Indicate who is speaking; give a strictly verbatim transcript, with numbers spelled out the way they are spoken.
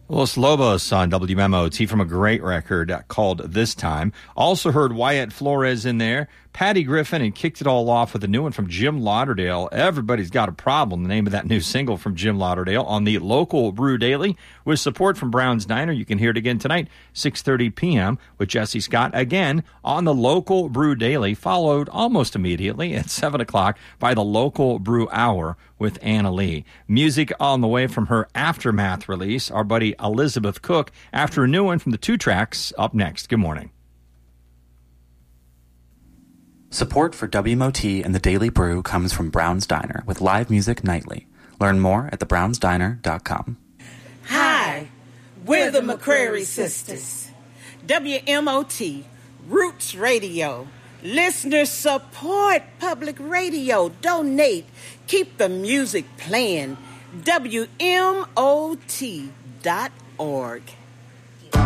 Speaker 1: Los Lobos on W M O T from a great record called This Time. Also heard Wyatt Flores in there, Patty Griffin, and kicked it all off with a new one from Jim Lauderdale. Everybody's Got a Problem, the name of that new single from Jim Lauderdale on the Local Brew Daily with support from Brown's Diner. You can hear it again tonight, six thirty p.m. with Jesse Scott, again on the Local Brew Daily, followed almost immediately at seven o'clock by the Local Brew Hour with Anna Lee. Music on the way from her Aftermath release, our buddy Elizabeth Cook, after a new one from the Two Tracks up next. Good morning.
Speaker 2: Support for W M O T and the Daily Brew comes from Brown's Diner with live music nightly. Learn more at the browns diner dot com.
Speaker 3: Hi, we're the McCrary Sisters. W M O T, Roots Radio. Listeners support public radio. Donate. Keep the music playing. W M O T dot org.